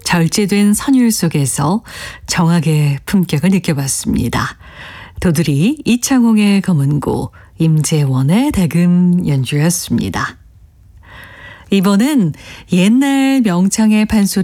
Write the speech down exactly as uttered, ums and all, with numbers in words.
절제된 선율 속에서 정악의 품격을 느껴봤습니다. 도두리 이창홍의 검은고, 임재원의 대금 연주였습니다. 이번은 옛날 명창의 판소리